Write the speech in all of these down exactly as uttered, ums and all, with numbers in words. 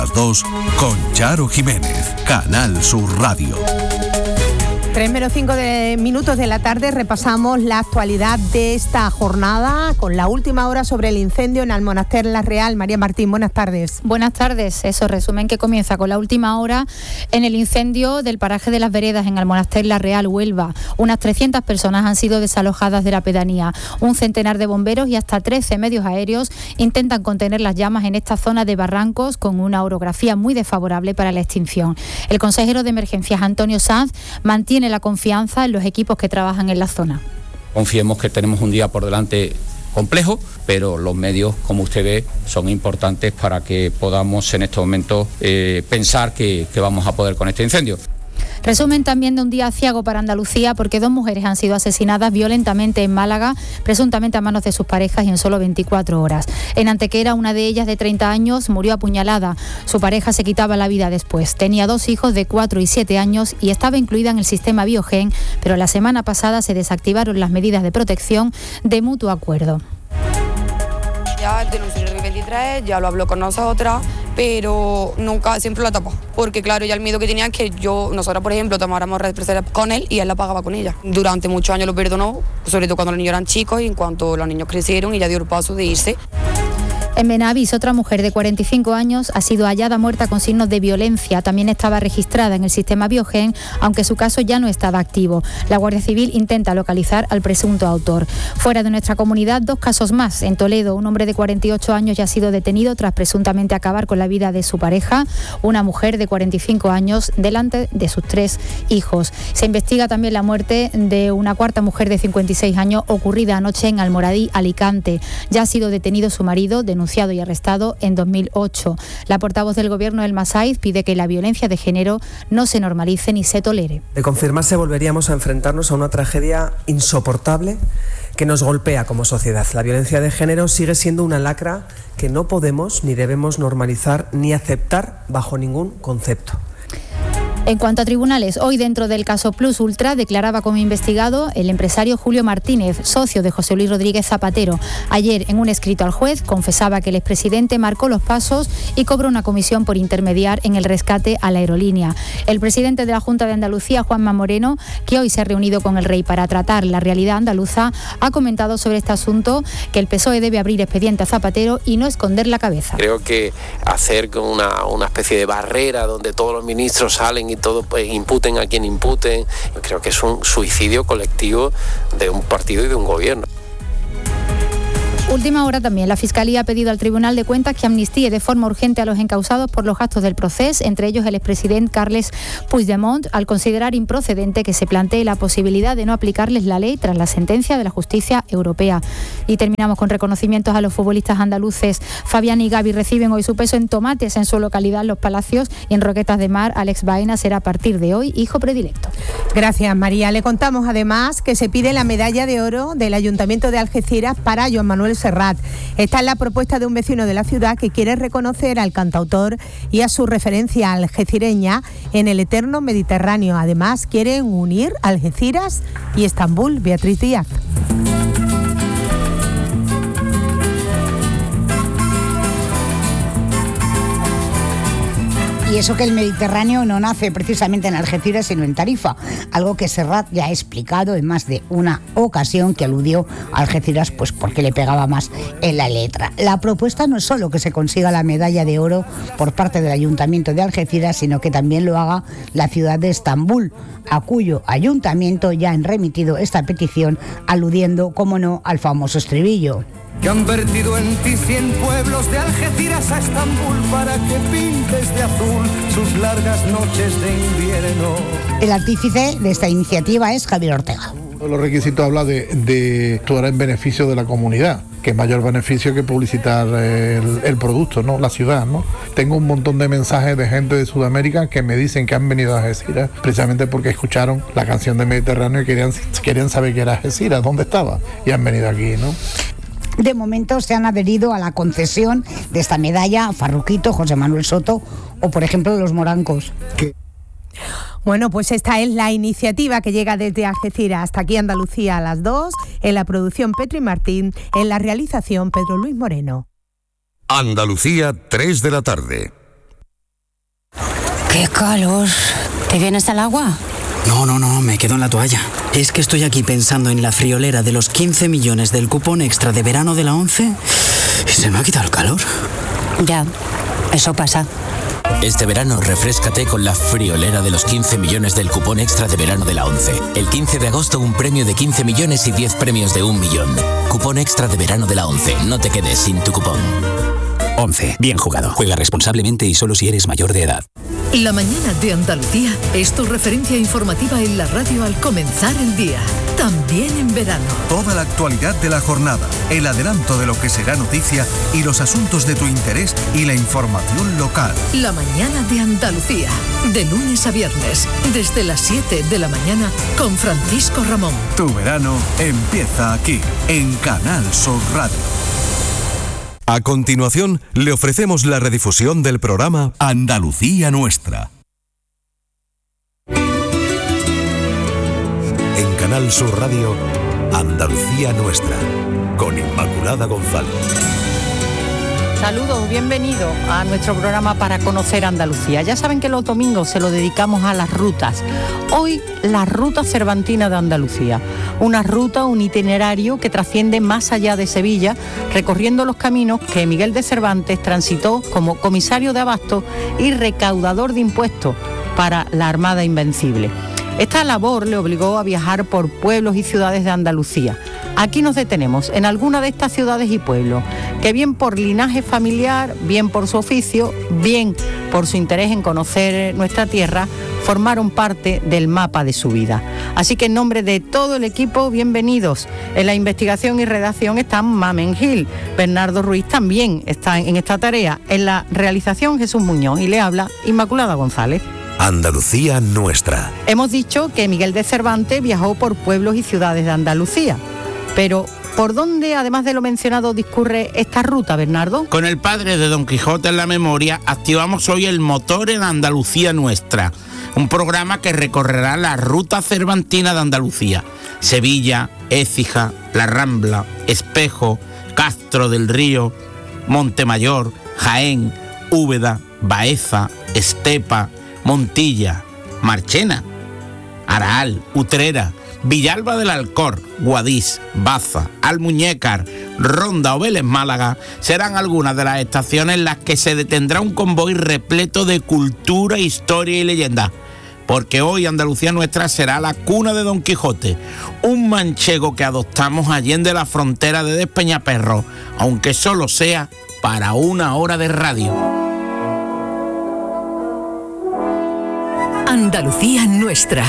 Las dos con Charo Jiménez, Canal Sur Radio. tres menos cinco de minutos de la tarde repasamos la actualidad de esta jornada con la última hora sobre el incendio en Almonaster La Real. María Martín, buenas tardes. Buenas tardes. Eso, resumen que comienza con la última hora en el incendio del paraje de Las Veredas en Almonaster La Real, Huelva. Unas trescientas personas han sido desalojadas de la pedanía. Un centenar de bomberos y hasta trece medios aéreos intentan contener las llamas en esta zona de barrancos con una orografía muy desfavorable para la extinción. El consejero de Emergencias, Antonio Sanz, mantiene la confianza en los equipos que trabajan en la zona. Confiemos que tenemos un día por delante complejo, pero los medios, como usted ve, son importantes para que podamos en estos momentos eh, pensar que, que vamos a poder con este incendio. Resumen también de un día aciago para Andalucía porque dos mujeres han sido asesinadas violentamente en Málaga, presuntamente a manos de sus parejas y en solo veinticuatro horas. En Antequera, una de ellas de treinta años murió apuñalada. Su pareja se quitaba la vida después. Tenía dos hijos de cuatro y siete años y estaba incluida en el sistema Biogen, pero la semana pasada se desactivaron las medidas de protección de mutuo acuerdo. Ya denunció el veintitrés, ya lo habló con nosotras, pero nunca, siempre la tapó. Porque claro, ya el miedo que tenía es que yo, nosotras por ejemplo, tomáramos represalias con él y él la pagaba con ella. Durante muchos años lo perdonó, sobre todo cuando los niños eran chicos y en cuanto los niños crecieron y ya dio el paso de irse. En Benavís, otra mujer de cuarenta y cinco años ha sido hallada muerta con signos de violencia. También estaba registrada en el sistema Biogen, aunque su caso ya no estaba activo. La Guardia Civil intenta localizar al presunto autor. Fuera de nuestra comunidad, dos casos más. En Toledo, un hombre de cuarenta y ocho años ya ha sido detenido tras presuntamente acabar con la vida de su pareja. Una mujer de cuarenta y cinco años delante de sus tres hijos. Se investiga también la muerte de una cuarta mujer de cincuenta y seis años ocurrida anoche en Almoradí, Alicante. Ya ha sido detenido su marido, denunciado y arrestado en dos mil ocho. La portavoz del Gobierno, Elma Saiz, pide que la violencia de género no se normalice ni se tolere. De confirmarse, volveríamos a enfrentarnos a una tragedia insoportable que nos golpea como sociedad. La violencia de género sigue siendo una lacra que no podemos ni debemos normalizar ni aceptar bajo ningún concepto. En cuanto a tribunales, hoy dentro del caso Plus Ultra declaraba como investigado el empresario Julio Martínez, socio de José Luis Rodríguez Zapatero. Ayer, en un escrito al juez, confesaba que el expresidente marcó los pasos y cobró una comisión por intermediar en el rescate a la aerolínea. El presidente de la Junta de Andalucía, Juanma Moreno, que hoy se ha reunido con el rey para tratar la realidad andaluza, ha comentado sobre este asunto que el P S O E debe abrir expediente a Zapatero y no esconder la cabeza. Creo que hacer una, una especie de barrera donde todos los ministros salen y todo pues, imputen a quien imputen, creo que es un suicidio colectivo de un partido y de un gobierno. Última hora también. La Fiscalía ha pedido al Tribunal de Cuentas que amnistíe de forma urgente a los encausados por los gastos del proceso, entre ellos el expresidente Carles Puigdemont, al considerar improcedente que se plantee la posibilidad de no aplicarles la ley tras la sentencia de la justicia europea. Y terminamos con reconocimientos a los futbolistas andaluces. Fabián y Gaby reciben hoy su peso en tomates en su localidad Los Palacios y en Roquetas de Mar. Alex Baena será a partir de hoy hijo predilecto. Gracias, María. Le contamos además que se pide la medalla de oro del Ayuntamiento de Algeciras para Joan Manuel Serrat. Esta es la propuesta de un vecino de la ciudad que quiere reconocer al cantautor y a su referencia algecireña en el eterno Mediterráneo. Además, quieren unir Algeciras y Estambul. Beatriz Díaz. Y eso que el Mediterráneo no nace precisamente en Algeciras, sino en Tarifa, algo que Serrat ya ha explicado en más de una ocasión, que aludió a Algeciras pues porque le pegaba más en la letra. La propuesta no es solo que se consiga la medalla de oro por parte del Ayuntamiento de Algeciras, sino que también lo haga la ciudad de Estambul, a cuyo ayuntamiento ya han remitido esta petición, aludiendo, como no, al famoso estribillo. Que han vertido en ti cien pueblos de Algeciras a Estambul para que pintes de azul sus largas noches de invierno. El artífice de esta iniciativa es Javier Ortega. Los requisitos habla de, de actuar en beneficio de la comunidad, que es mayor beneficio que publicitar el, el producto, ¿no? La ciudad, ¿no? Tengo un montón de mensajes de gente de Sudamérica que me dicen que han venido a Algeciras precisamente porque escucharon la canción de Mediterráneo y querían, querían saber qué era Algeciras, dónde estaba, y han venido aquí, ¿no? De momento se han adherido a la concesión de esta medalla Farruquito, José Manuel Soto o, por ejemplo, los morancos. ¿Qué? Bueno, pues esta es la iniciativa que llega desde Algeciras hasta aquí Andalucía a las dos, en la producción Petri Martín, en la realización Pedro Luis Moreno. Andalucía, tres de la tarde. ¡Qué calor! ¿Te vienes al agua? No, no, no, me quedo en la toalla. Es que estoy aquí pensando en la friolera de los quince millones del cupón extra de verano de la ONCE y se me ha quitado el calor. Ya, eso pasa. Este verano refréscate con la friolera de los quince millones del cupón extra de verano de la ONCE. El quince de agosto un premio de quince millones y diez premios de un millón. Cupón extra de verano de la ONCE. No te quedes sin tu cupón. ONCE. Bien jugado. Juega responsablemente y solo si eres mayor de edad. La mañana de Andalucía es tu referencia informativa en la radio al comenzar el día. También en verano. Toda la actualidad de la jornada, el adelanto de lo que será noticia y los asuntos de tu interés y la información local. La mañana de Andalucía. De lunes a viernes, desde las siete de la mañana con Francisco Ramón. Tu verano empieza aquí, en Canal Sur Radio. A continuación, le ofrecemos la redifusión del programa Andalucía Nuestra. En Canal Sur Radio, Andalucía Nuestra, con Inmaculada González. Saludos, bienvenidos a nuestro programa para conocer Andalucía. Ya saben que los domingos se lo dedicamos a las rutas. Hoy, la Ruta Cervantina de Andalucía. Una ruta, un itinerario que trasciende más allá de Sevilla, recorriendo los caminos que Miguel de Cervantes transitó como comisario de abasto y recaudador de impuestos para la Armada Invencible. Esta labor le obligó a viajar por pueblos y ciudades de Andalucía. Aquí nos detenemos en alguna de estas ciudades y pueblos, que bien por linaje familiar, bien por su oficio, bien por su interés en conocer nuestra tierra, formaron parte del mapa de su vida. Así que en nombre de todo el equipo, bienvenidos. En la investigación y redacción están Mamen Gil, Bernardo Ruiz también está en esta tarea. En la realización Jesús Muñoz y le habla Inmaculada González. Andalucía Nuestra. Hemos dicho que Miguel de Cervantes viajó por pueblos y ciudades de Andalucía. Pero, ¿por dónde, además de lo mencionado, discurre esta ruta, Bernardo? Con el padre de Don Quijote en la memoria, activamos hoy el motor en Andalucía Nuestra, un programa que recorrerá la Ruta Cervantina de Andalucía. Sevilla, Écija, La Rambla, Espejo, Castro del Río, Montemayor, Jaén, Úbeda, Baeza, Estepa, Montilla, Marchena, Araal, Utrera, Villalba del Alcor, Guadix, Baza, Almuñécar, Ronda o Vélez Málaga serán algunas de las estaciones en las que se detendrá un convoy repleto de cultura, historia y leyenda. Porque hoy Andalucía Nuestra será la cuna de Don Quijote, un manchego que adoptamos allende la frontera de Despeñaperro, aunque solo sea para una hora de radio. Andalucía Nuestra.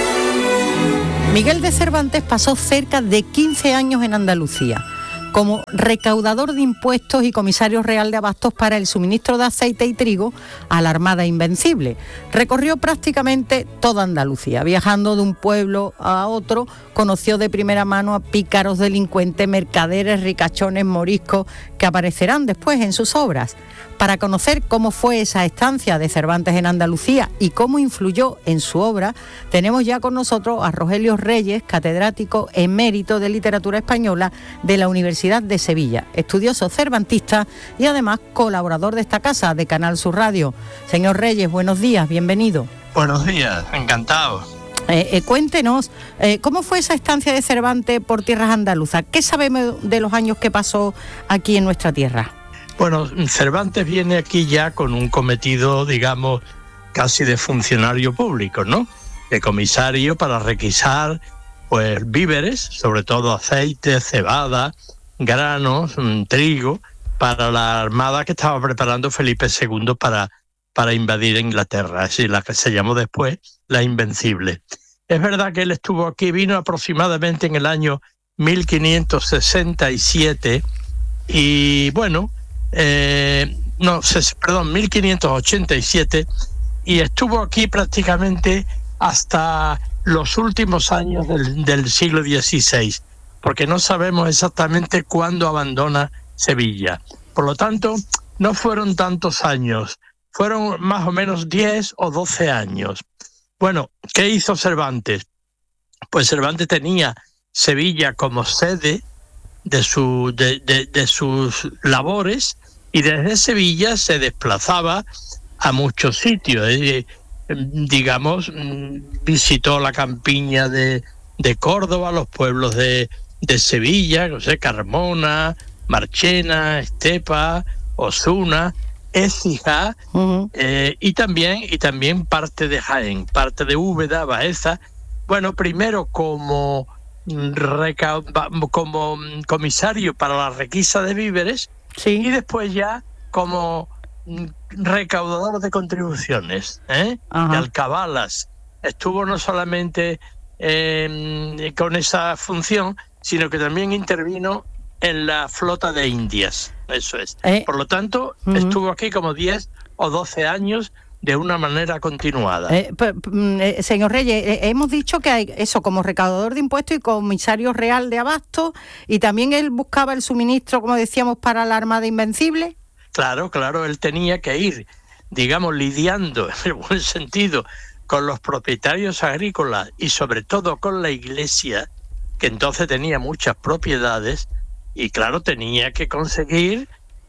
Miguel de Cervantes pasó cerca de quince años en Andalucía, como recaudador de impuestos y comisario real de abastos para el suministro de aceite y trigo a la Armada Invencible. Recorrió prácticamente toda Andalucía, viajando de un pueblo a otro, conoció de primera mano a pícaros, delincuentes, mercaderes, ricachones, moriscos, que aparecerán después en sus obras. Para conocer cómo fue esa estancia de Cervantes en Andalucía y cómo influyó en su obra, tenemos ya con nosotros a Rogelio Reyes, catedrático emérito de Literatura Española de la Universidad de Sevilla, estudioso cervantista y además colaborador de esta casa de Canal Sur Radio. Señor Reyes, buenos días, bienvenido. Buenos días, encantado. Eh, eh, cuéntenos, eh, ¿cómo fue esa estancia de Cervantes por tierras andaluzas? ¿Qué sabemos de los años que pasó aquí en nuestra tierra? Bueno, Cervantes viene aquí ya con un cometido, digamos, casi de funcionario público, ¿no? De comisario para requisar, pues, víveres, sobre todo aceite, cebada, granos, trigo, para la armada que estaba preparando Felipe segundo para, para invadir Inglaterra, es decir, la que se llamó después la Invencible. Es verdad que él estuvo aquí, vino aproximadamente en el año mil quinientos sesenta y siete y, bueno... Eh, no, perdón, mil quinientos ochenta y siete y estuvo aquí prácticamente hasta los últimos años del, del siglo dieciséis, porque no sabemos exactamente cuándo abandona Sevilla. Por lo tanto, no fueron tantos años, fueron más o menos diez o doce años. Bueno, ¿qué hizo Cervantes? Pues Cervantes tenía Sevilla como sede de, su, de, de, de sus labores, y desde Sevilla se desplazaba a muchos sitios. digamos, visitó la campiña de, de Córdoba, los pueblos de, de Sevilla, no sé, Carmona, Marchena, Estepa, Osuna, Écija, uh-huh. eh, y también y también parte de Jaén, parte de Úbeda, Baeza. Bueno, primero como reca- como comisario para la requisa de víveres, sí. y después ya como recaudador de contribuciones, ¿eh? de alcabalas. Estuvo no solamente eh, con esa función, sino que también intervino en la flota de Indias, eso es. Eh, Por lo tanto, uh-huh. estuvo aquí como diez o doce años de una manera continuada. Eh, p- p- eh, señor Reyes, eh, hemos dicho que hay eso como recaudador de impuestos y comisario real de abasto, y también él buscaba el suministro, como decíamos, para la Armada Invencible. Claro, claro, él tenía que ir, digamos, lidiando, en el buen sentido, con los propietarios agrícolas y sobre todo con la Iglesia, que entonces tenía muchas propiedades, y claro, tenía que conseguir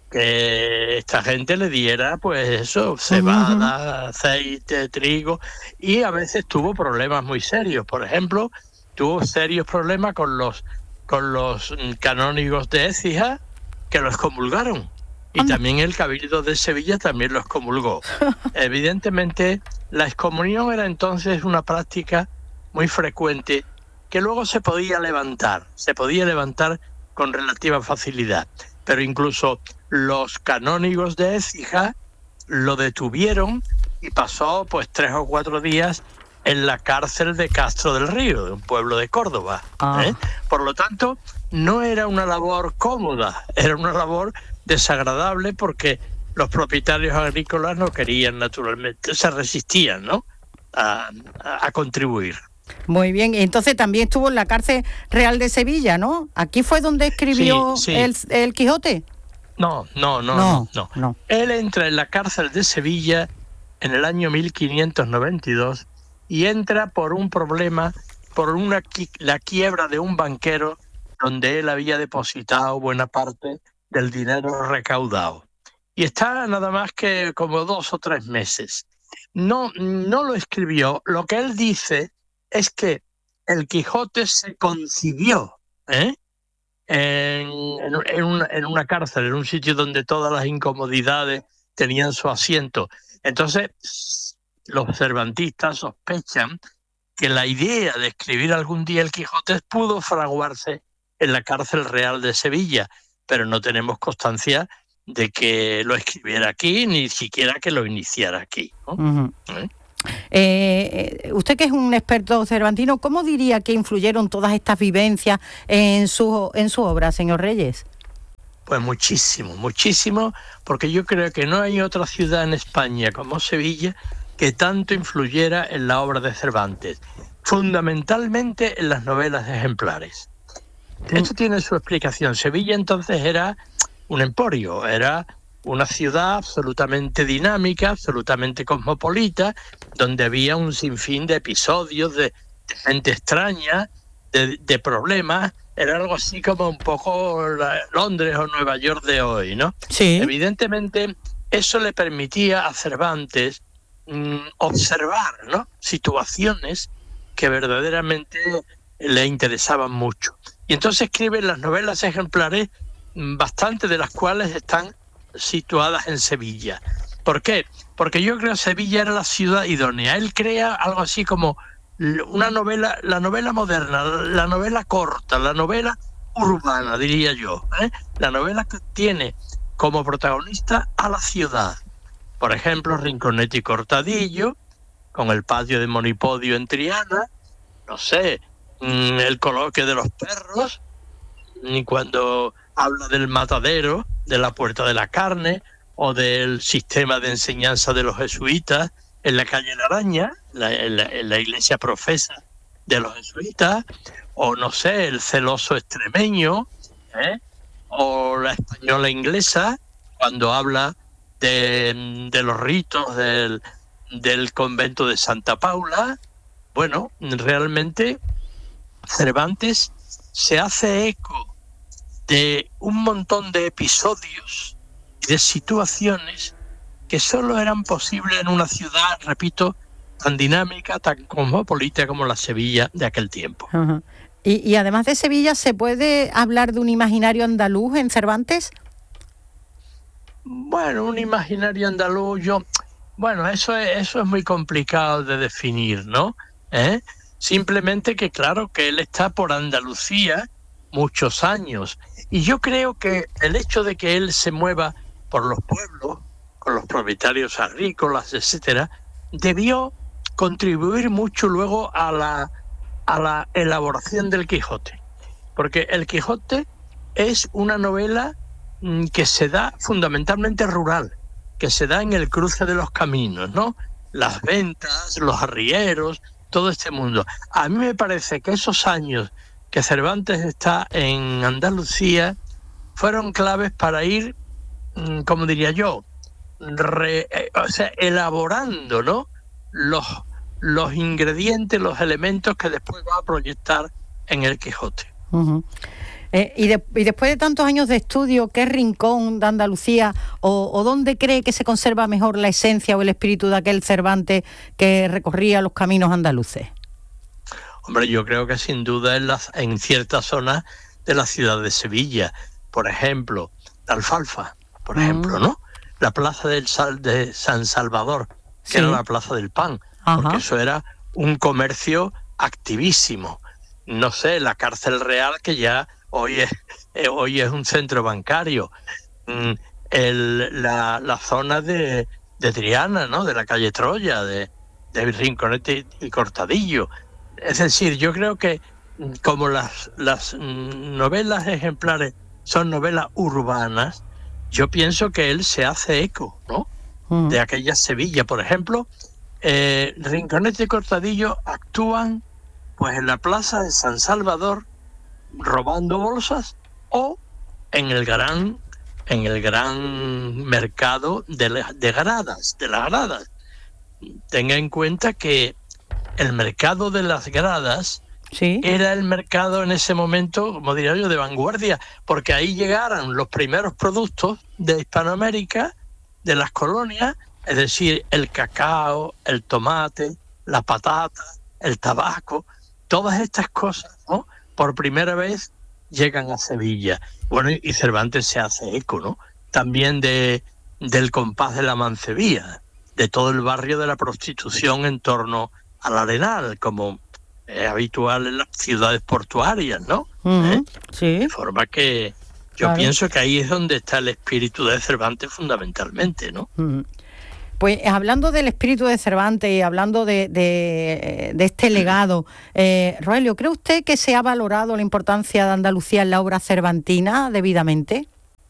que esta gente le diera, pues eso, cebada, uh-huh. aceite, trigo, y a veces tuvo problemas muy serios. Por ejemplo, tuvo serios problemas con los con los canónigos de Écija, que los excomulgaron, y también el Cabildo de Sevilla también los excomulgó. Evidentemente, la excomunión era entonces una práctica muy frecuente, que luego se podía levantar, se podía levantar con relativa facilidad, pero incluso los canónigos de Écija lo detuvieron y pasó pues tres o cuatro días en la cárcel de Castro del Río, de un pueblo de Córdoba. Ah. ¿eh? Por lo tanto, no era una labor cómoda, era una labor desagradable, porque los propietarios agrícolas no querían, naturalmente, se resistían, ¿no?, a, a, a contribuir. Muy bien, entonces también estuvo en la cárcel real de Sevilla, ¿no? ¿Aquí fue donde escribió sí, sí. El, el Quijote? No, no, no, no, no, no. Él entra en la cárcel de Sevilla en el año mil quinientos noventa y dos y entra por un problema, por una la quiebra de un banquero donde él había depositado buena parte del dinero recaudado. Y está nada más que como dos o tres meses. No, no lo escribió. Lo que él dice es que el Quijote se concibió ¿eh? en, en, en, una, en una cárcel, en un sitio donde todas las incomodidades tenían su asiento. Entonces, los cervantistas sospechan que la idea de escribir algún día el Quijote pudo fraguarse en la cárcel real de Sevilla, pero no tenemos constancia de que lo escribiera aquí, ni siquiera que lo iniciara aquí, ¿no? Uh-huh. ¿Eh? Eh, usted, que es un experto cervantino, ¿cómo diría que influyeron todas estas vivencias en su, en su obra, señor Reyes? Pues muchísimo, muchísimo, porque yo creo que no hay otra ciudad en España como Sevilla que tanto influyera en la obra de Cervantes, fundamentalmente en las novelas ejemplares. Mm. Esto tiene su explicación. Sevilla entonces era un emporio, era una ciudad absolutamente dinámica, absolutamente cosmopolita, donde había un sinfín de episodios, de, de gente extraña, de, de problemas. Era algo así como un poco la, Londres o Nueva York de hoy, ¿no? Sí. Evidentemente, eso le permitía a Cervantes mmm, observar, ¿no?, situaciones que verdaderamente le interesaban mucho. Y entonces escribe las novelas ejemplares, bastante de las cuales están situadas en Sevilla. ¿Por qué? Porque yo creo que Sevilla era la ciudad idónea. Él crea algo así como una novela, la novela moderna, la novela corta, la novela urbana, diría yo, ¿eh? La novela que tiene como protagonista a la ciudad. Por ejemplo, Rinconete y Cortadillo, con el patio de Monipodio en Triana, no sé, el coloquio de los perros, ni cuando habla del matadero, de la Puerta de la Carne, o del sistema de enseñanza de los jesuitas en la calle La Araña, la, en, la, en la iglesia profesa de los jesuitas, o no sé, el celoso extremeño, ¿eh? O la española inglesa, cuando habla de, de los ritos del, del convento de Santa Paula. Bueno, realmente Cervantes se hace eco de un montón de episodios y de situaciones que solo eran posibles en una ciudad, repito, tan dinámica, tan cosmopolita como la Sevilla de aquel tiempo. Uh-huh. y, y además de Sevilla, ¿se puede hablar de un imaginario andaluz en Cervantes? Bueno, un imaginario andaluz, yo... Bueno, eso es, eso es muy complicado de definir, ¿no? ¿Eh? Simplemente que claro que él está por Andalucía muchos años. Y yo creo que el hecho de que él se mueva por los pueblos, con los propietarios agrícolas, etcétera, debió contribuir mucho luego a la, a la elaboración del Quijote. Porque el Quijote es una novela mmm, que se da fundamentalmente rural, que se da en el cruce de los caminos, ¿no? Las ventas, los arrieros, todo este mundo. A mí me parece que esos años que Cervantes está en Andalucía fueron claves para ir, como diría yo, re, o sea, elaborando, ¿no? Los, los ingredientes, los elementos que después va a proyectar en el Quijote. Uh-huh. Eh, y, de, y después de tantos años de estudio, ¿qué rincón de Andalucía o, o dónde cree que se conserva mejor la esencia o el espíritu de aquel Cervantes que recorría los caminos andaluces? Hombre, yo creo que sin duda en, las, en ciertas zonas de la ciudad de Sevilla, por ejemplo, la Alfalfa, por mm. ejemplo, ¿no? La plaza del Sal, de San Salvador, que sí. era la plaza del pan, Ajá. porque eso era un comercio activísimo. No sé, la cárcel real, que ya hoy es, eh, hoy es un centro bancario. Mm, el, la, la zona de, de Triana, ¿no? De la calle Troya, de, de Rinconete y Cortadillo. Es decir, yo creo que como las, las novelas ejemplares son novelas urbanas, yo pienso que él se hace eco, ¿no? Mm. De aquella Sevilla. Por ejemplo, eh, Rinconete y Cortadillo actúan pues en la plaza de San Salvador robando bolsas o en el gran en el gran mercado de, la, de Gradas, de las Gradas. Tenga en cuenta que el mercado de las Gradas ¿Sí? era el mercado en ese momento, como diría yo, de vanguardia, porque ahí llegaron los primeros productos de Hispanoamérica, de las colonias, es decir, el cacao, el tomate, la patata, el tabaco, todas estas cosas, ¿no? Por primera vez llegan a Sevilla. Bueno, y Cervantes se hace eco, ¿no? También de, del compás de la Mancebía, de todo el barrio de la prostitución en torno al Arenal, como es habitual en las ciudades portuarias, ¿no? Uh-huh. ¿Eh? Sí. De forma que yo claro. pienso que ahí es donde está el espíritu de Cervantes fundamentalmente, ¿no? Uh-huh. Pues hablando del espíritu de Cervantes y hablando de, de, de este legado, eh, Rogelio, ¿cree usted que se ha valorado la importancia de Andalucía en la obra cervantina debidamente?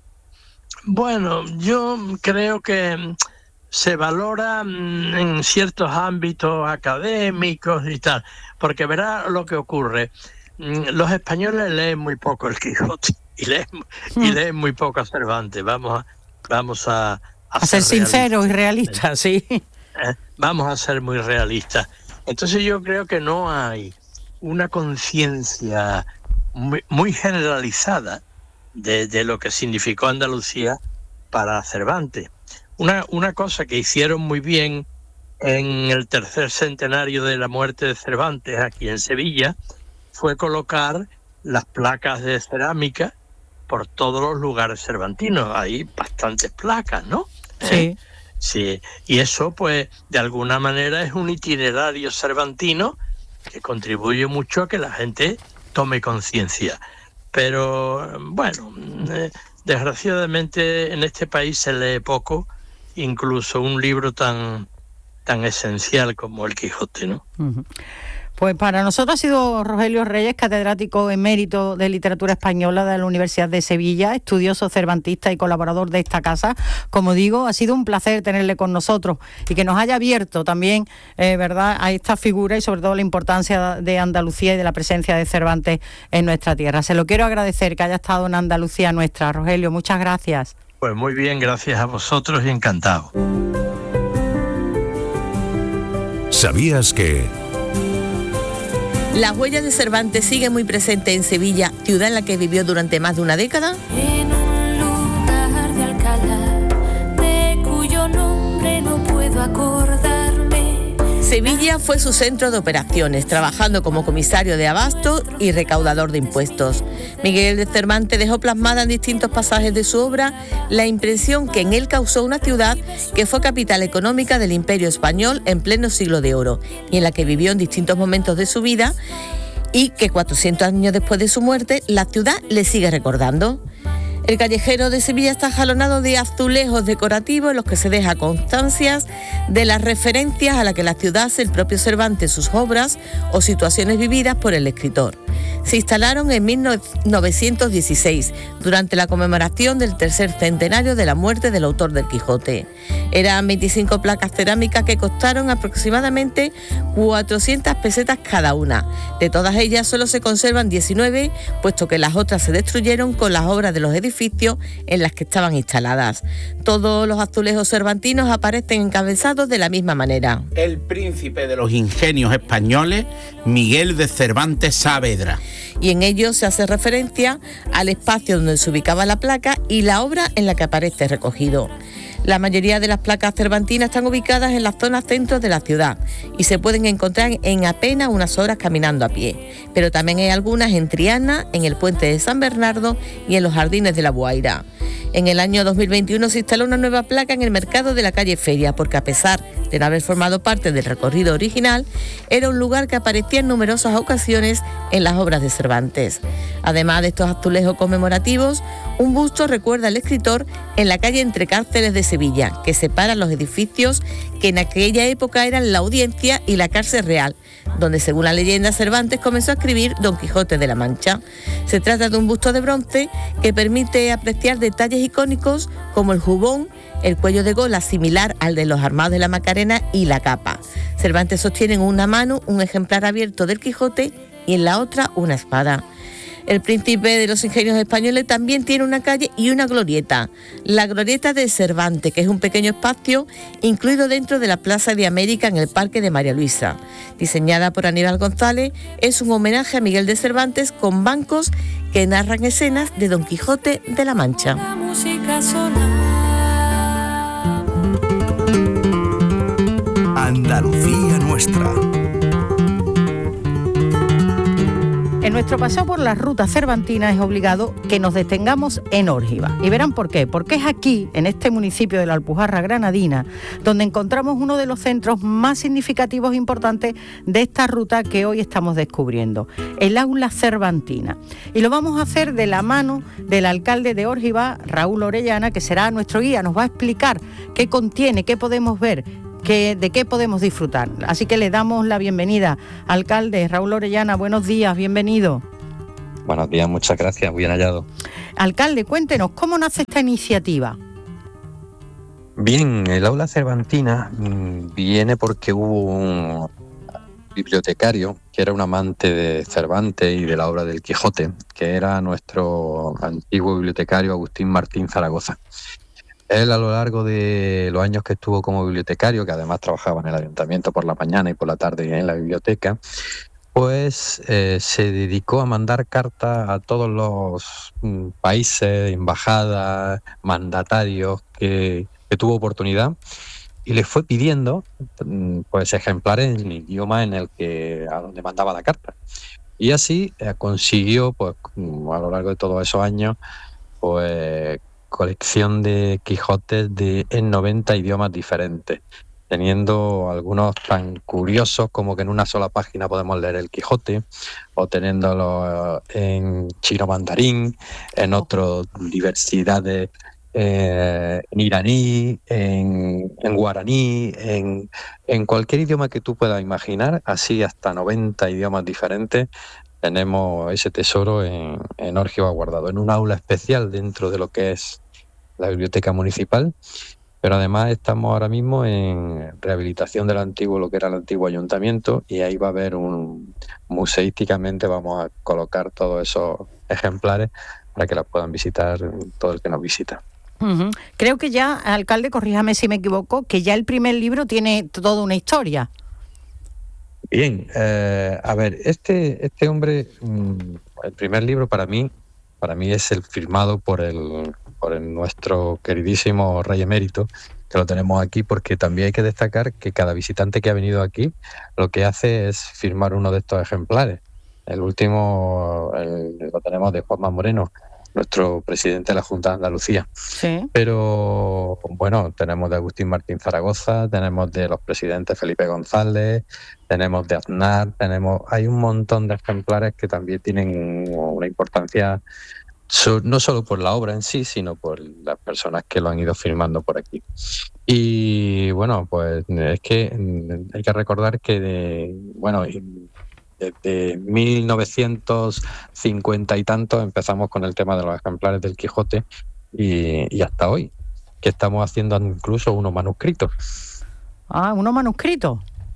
Bueno, yo creo que se valora en ciertos ámbitos académicos y tal, porque verá lo que ocurre. Los españoles leen muy poco el Quijote y leen, mm. y leen muy poco a Cervantes. Vamos a, vamos a A, a ser, ser sinceros y realistas, sí. Eh, vamos a ser muy realistas. Entonces yo creo que no hay una conciencia muy, muy generalizada de, de lo que significó Andalucía para Cervantes. Una, una cosa que hicieron muy bien en el tercer centenario de la muerte de Cervantes aquí en Sevilla fue colocar las placas de cerámica por todos los lugares cervantinos. Hay bastantes placas, ¿no? Sí. ¿Eh? Sí. Y eso, pues, de alguna manera es un itinerario cervantino que contribuye mucho a que la gente tome conciencia. Pero, bueno, eh, desgraciadamente en este país se lee poco, incluso un libro tan, tan esencial como el Quijote, ¿no? Uh-huh. Pues para nosotros ha sido Rogelio Reyes, catedrático emérito de Literatura Española de la Universidad de Sevilla, estudioso cervantista y colaborador de esta casa. Como digo, ha sido un placer tenerle con nosotros y que nos haya abierto también, eh, ¿verdad?, a esta figura y sobre todo la importancia de Andalucía y de la presencia de Cervantes en nuestra tierra. Se lo quiero agradecer que haya estado en Andalucía nuestra. Rogelio, muchas gracias. Pues muy bien, gracias a vosotros y encantado. ¿Sabías que...? ¿Las huellas de Cervantes siguen muy presentes en Sevilla, ciudad en la que vivió durante más de una década? En un lugar de Alcalá, de cuyo nombre no puedo acordarme, Sevilla fue su centro de operaciones, trabajando como comisario de abasto y recaudador de impuestos. Miguel de Cervantes dejó plasmada en distintos pasajes de su obra la impresión que en él causó una ciudad que fue capital económica del Imperio Español en pleno siglo de oro y en la que vivió en distintos momentos de su vida, y que cuatrocientos años después de su muerte la ciudad le sigue recordando. El callejero de Sevilla está jalonado de azulejos decorativos en los que se deja constancias de las referencias a las que la ciudad hace el propio Cervantes en sus obras o situaciones vividas por el escritor. Se instalaron en mil novecientos dieciséis, durante la conmemoración del tercer centenario de la muerte del autor del Quijote. Eran veinticinco placas cerámicas que costaron aproximadamente cuatrocientas pesetas cada una. De todas ellas solo se conservan diecinueve, puesto que las otras se destruyeron con las obras de los edificios en las que estaban instaladas. Todos los azulejos cervantinos aparecen encabezados de la misma manera. El príncipe de los ingenios españoles, Miguel de Cervantes Saavedra. Y en ellos se hace referencia al espacio donde se ubicaba la placa y la obra en la que aparece recogido. La mayoría de las placas cervantinas están ubicadas en la zona centro de la ciudad y se pueden encontrar en apenas unas horas caminando a pie, pero también hay algunas en Triana, en el puente de San Bernardo y en los jardines de la Guaira. En el año dos mil veintiuno se instaló una nueva placa en el mercado de la calle Feria, porque a pesar de no haber formado parte del recorrido original, era un lugar que aparecía en numerosas ocasiones en las obras de Cervantes. Además de estos azulejos conmemorativos, un busto recuerda al escritor en la calle Entre Cárceles de Sevilla, que separa los edificios que en aquella época eran la Audiencia y la Cárcel Real, donde según la leyenda Cervantes comenzó a escribir Don Quijote de la Mancha. Se trata de un busto de bronce que permite apreciar detalles icónicos como el jubón, el cuello de gola similar al de los armados de la Macarena y la capa. Cervantes sostiene en una mano un ejemplar abierto del Quijote y en la otra una espada. El príncipe de los ingenios españoles también tiene una calle y una glorieta, la glorieta de Cervantes, que es un pequeño espacio incluido dentro de la Plaza de América en el Parque de María Luisa. Diseñada por Aníbal González, es un homenaje a Miguel de Cervantes con bancos que narran escenas de Don Quijote de la Mancha. La música sola. Andalucía nuestra. En nuestro paseo por la ruta cervantina es obligado que nos detengamos en Órgiva. Y verán por qué. Porque es aquí, en este municipio de la Alpujarra Granadina, donde encontramos uno de los centros más significativos e importantes de esta ruta que hoy estamos descubriendo, el Aula Cervantina. Y lo vamos a hacer de la mano del alcalde de Órgiva, Raúl Orellana, que será nuestro guía. Nos va a explicar qué contiene, qué podemos ver, Que, de qué podemos disfrutar. Así que le damos la bienvenida. Alcalde Raúl Orellana, buenos días, bienvenido. Buenos días, muchas gracias, bien hallado. Alcalde, cuéntenos, ¿cómo nace esta iniciativa? Bien, el Aula Cervantina mmm, viene porque hubo un bibliotecario que era un amante de Cervantes y de la obra del Quijote, que era nuestro antiguo bibliotecario Agustín Martín Zaragoza. Él, a lo largo de los años que estuvo como bibliotecario, que además trabajaba en el ayuntamiento por la mañana y por la tarde en la biblioteca, pues eh, se dedicó a mandar cartas a todos los mm, países, embajadas, mandatarios que, que tuvo oportunidad, y les fue pidiendo mm, pues ejemplares en el idioma en el que a donde mandaba la carta. Y así eh, consiguió, pues a lo largo de todos esos años, pues colección de Quijotes de, en noventa idiomas diferentes, teniendo algunos tan curiosos como que en una sola página podemos leer el Quijote, o teniéndolo en chino mandarín, en otro diversidades eh, en iraní, en, en guaraní, en, en cualquier idioma que tú puedas imaginar, así hasta noventa idiomas diferentes. Tenemos ese tesoro en, en Órgiva guardado, en un aula especial dentro de lo que es la biblioteca municipal, pero además estamos ahora mismo en rehabilitación del antiguo, lo que era el antiguo ayuntamiento, y ahí va a haber un, museísticamente vamos a colocar todos esos ejemplares para que las puedan visitar todo el que nos visita. Uh-huh. Creo que ya, alcalde, corríjame si me equivoco, que ya el primer libro tiene toda una historia. Bien, eh, a ver, este este hombre, mmm, el primer libro para mí, para mí es el firmado por el por el nuestro queridísimo rey emérito, que lo tenemos aquí, porque también hay que destacar que cada visitante que ha venido aquí lo que hace es firmar uno de estos ejemplares. El último el, lo tenemos de Juanma Moreno, nuestro presidente de la Junta de Andalucía. Sí. Pero bueno, tenemos de Agustín Martín Zaragoza, tenemos de los presidentes Felipe González, tenemos de Aznar, tenemos hay un montón de ejemplares que también tienen una importancia, so, no solo por la obra en sí, sino por las personas que lo han ido firmando por aquí. Y bueno, pues es que hay que recordar que, de, bueno, desde mil novecientos cincuenta y tantos empezamos con el tema de los ejemplares del Quijote y, y hasta hoy, que estamos haciendo incluso unos manuscritos. Ah, ¿unos manuscritos?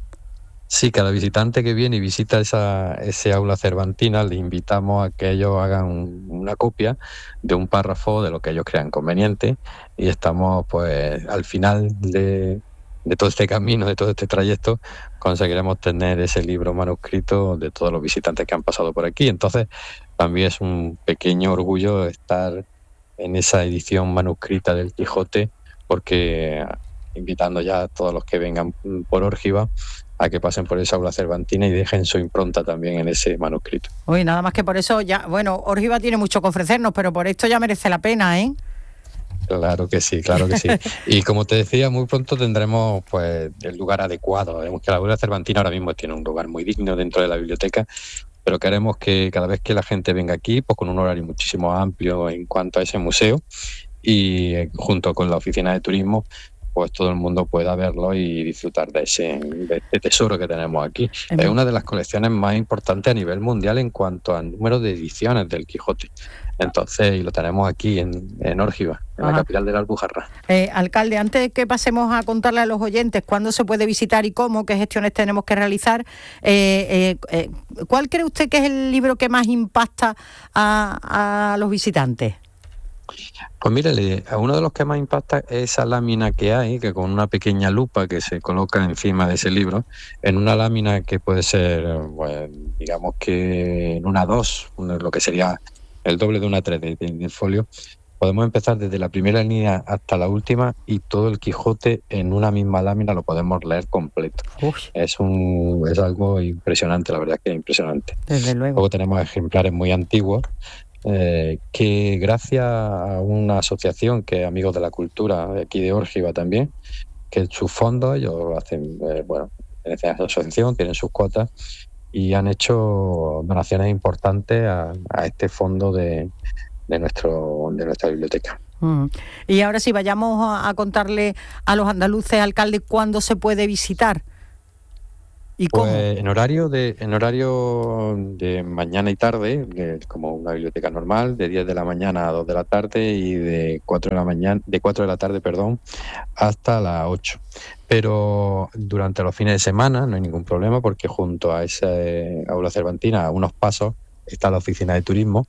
Sí, cada visitante que viene y visita esa, ese aula cervantina, le invitamos a que ellos hagan un, una copia de un párrafo de lo que ellos crean conveniente, y estamos pues al final de... de todo este camino, de todo este trayecto, conseguiremos tener ese libro manuscrito de todos los visitantes que han pasado por aquí. Entonces, también es un pequeño orgullo estar en esa edición manuscrita del Quijote, porque invitando ya a todos los que vengan por Órgiva a que pasen por esa aula cervantina y dejen su impronta también en ese manuscrito. Uy, nada más que por eso ya, bueno, Órgiva tiene mucho que ofrecernos, pero por esto ya merece la pena, ¿eh? Claro que sí, claro que sí. Y como te decía, muy pronto tendremos pues el lugar adecuado. Vemos que la aula cervantina ahora mismo tiene un lugar muy digno dentro de la biblioteca, pero queremos que cada vez que la gente venga aquí, pues con un horario muchísimo amplio en cuanto a ese museo, y eh, junto con la oficina de turismo, pues todo el mundo pueda verlo y disfrutar de ese, de este tesoro que tenemos aquí. Es una de las colecciones más importantes a nivel mundial en cuanto al número de ediciones del Quijote. Entonces, y lo tenemos aquí en, en Órgiva, en Ajá. la capital de la Alpujarra. Eh, alcalde, antes de que pasemos a contarle a los oyentes cuándo se puede visitar y cómo, qué gestiones tenemos que realizar, eh, eh, eh, ¿cuál cree usted que es el libro que más impacta a, a los visitantes? Pues mírale, a uno de los que más impacta es esa lámina que hay, que con una pequeña lupa que se coloca encima de ese libro, en una lámina que puede ser, pues, digamos que en una dos, lo que sería el doble de una tres de, de, de folio, podemos empezar desde la primera línea hasta la última y todo el Quijote en una misma lámina lo podemos leer completo. Es un es algo impresionante, la verdad que es impresionante. Desde luego. Luego tenemos ejemplares muy antiguos, Eh, que gracias a una asociación que es Amigos de la Cultura de aquí de Órgiva también, que en sus fondos ellos hacen, eh, bueno, en esa asociación tienen sus cuotas y han hecho donaciones importantes a, a este fondo de, de nuestro de nuestra biblioteca. Mm. Y ahora sí, vayamos a, a contarle a los andaluces, alcalde, cuándo se puede visitar. ¿Y cómo? Pues en horario de en horario de mañana y tarde, de, como una biblioteca normal, de diez de la mañana a dos de la tarde y de cuatro de la mañana, de cuatro de la tarde, perdón, hasta las ocho. Pero durante los fines de semana no hay ningún problema, porque junto a esa aula cervantina, a unos pasos, está la oficina de turismo,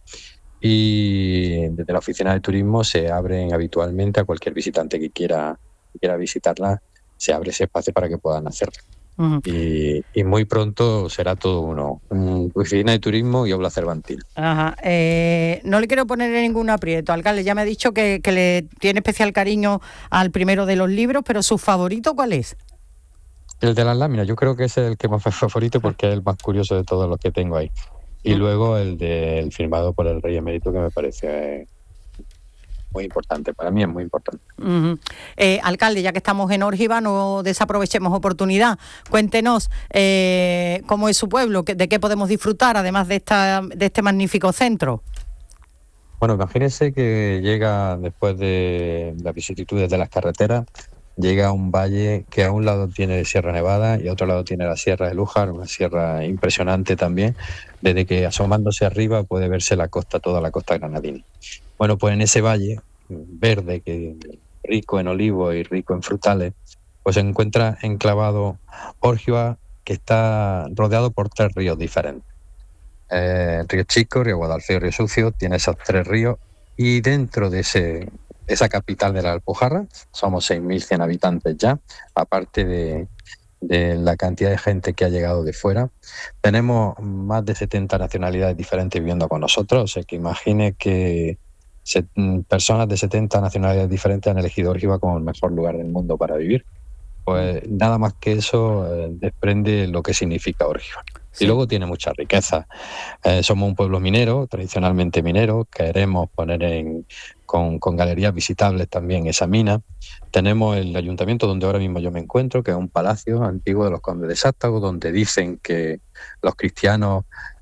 y desde la oficina de turismo se abren habitualmente a cualquier visitante que quiera que quiera visitarla, se abre ese espacio para que puedan hacerlo. Uh-huh. y, y muy pronto será todo uno, um, oficina de turismo y aula cervantina. Ajá. Eh, no le quiero poner en ningún aprieto, alcalde, ya me ha dicho que, que le tiene especial cariño al primero de los libros, pero ¿su favorito cuál es? El de las láminas, yo creo que ese es el que más es favorito, porque es el más curioso de todos los que tengo ahí. Y uh-huh. luego el del firmado por el Rey Emérito, que me parece eh, muy importante, para mí es muy importante. Uh-huh. Eh, alcalde, ya que estamos en Órgiva, no desaprovechemos oportunidad. Cuéntenos eh, cómo es su pueblo, de qué podemos disfrutar, además de esta de este magnífico centro. Bueno, imagínense que llega, después de las vicisitudes de las carreteras, llega a un valle que a un lado tiene Sierra Nevada y a otro lado tiene la Sierra de Lújar, una sierra impresionante también. Desde que asomándose arriba puede verse la costa, toda la costa granadina. Bueno, pues en ese valle verde, que rico en olivos y rico en frutales, pues se encuentra enclavado Órgiva, que está rodeado por tres ríos diferentes. Eh, Río Chico, Río Guadalfeo y Río Sucio, tiene esos tres ríos, y dentro de ese esa capital de la Alpujarra, somos seis mil cien habitantes ya, aparte de, de la cantidad de gente que ha llegado de fuera. Tenemos más de setenta nacionalidades diferentes viviendo con nosotros, o sea que imagine que se, personas de setenta nacionalidades diferentes han elegido Órgiva como el mejor lugar del mundo para vivir. Pues nada más que eso eh, desprende lo que significa Órgiva. Sí. Y luego tiene mucha riqueza. Eh, somos un pueblo minero, tradicionalmente minero, queremos poner en, con, con galerías visitables también esa mina. Tenemos el ayuntamiento donde ahora mismo yo me encuentro, que es un palacio antiguo de los condes de Sástago, donde dicen que los cristianos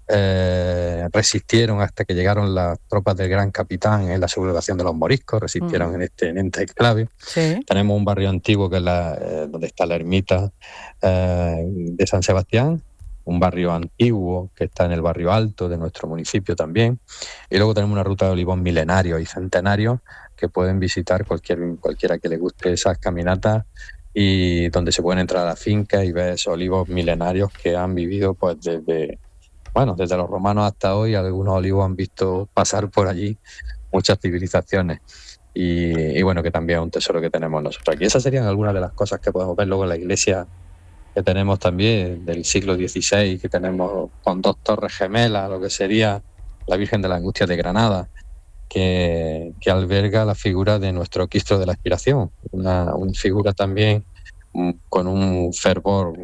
eh, resistieron hasta que llegaron las tropas del gran capitán en la sublevación de los moriscos, resistieron mm. en este en este enclave. Sí. Tenemos un barrio antiguo que es la, eh, donde está la ermita eh, de San Sebastián, un barrio antiguo que está en el barrio alto de nuestro municipio también, y luego tenemos una ruta de olivos milenarios y centenarios que pueden visitar cualquier, cualquiera que le guste esas caminatas, y donde se pueden entrar a la finca y ver esos olivos milenarios que han vivido pues desde, bueno, desde los romanos hasta hoy. Algunos olivos han visto pasar por allí muchas civilizaciones, y, y bueno, que también es un tesoro que tenemos nosotros aquí. Esas serían algunas de las cosas que podemos ver. Luego en la iglesia que tenemos también del siglo dieciséis, que tenemos con dos torres gemelas, lo que sería la Virgen de la Angustia de Granada, que, que alberga la figura de nuestro Cristo de la Expiración, una, una figura también con un fervor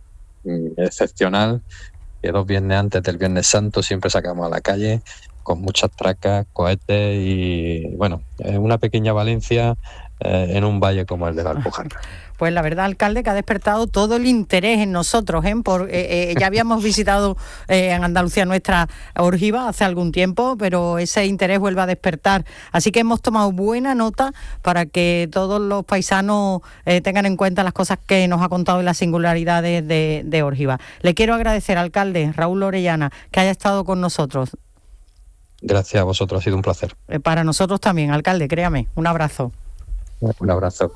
excepcional, que dos viernes antes del Viernes Santo siempre sacamos a la calle con muchas tracas, cohetes y, bueno, una pequeña Valencia eh, en un valle como el de la Alpujarra. Pues la verdad, alcalde, que ha despertado todo el interés en nosotros, ¿eh? Por, eh, eh, ya habíamos visitado eh, en Andalucía nuestra Órgiva hace algún tiempo, pero ese interés vuelve a despertar. Así que hemos tomado buena nota para que todos los paisanos eh, tengan en cuenta las cosas que nos ha contado y las singularidades de, de Órgiva. Le quiero agradecer, alcalde Raúl Orellana, que haya estado con nosotros. Gracias a vosotros, ha sido un placer. Eh, para nosotros también, alcalde, créame. Un abrazo. Un abrazo.